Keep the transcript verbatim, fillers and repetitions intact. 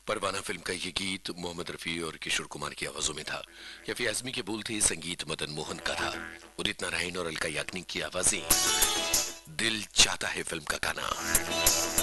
परवाना film का ये गीत मोहम्मद रफी और किशोर कुमार की आवाजों में था। यफी आजमी के बोल थे, संगीत मदन मोहन का था। उदित नारायण और अलका याग्निक की आवाजें। दिल चाहता है फिल्म का गाना।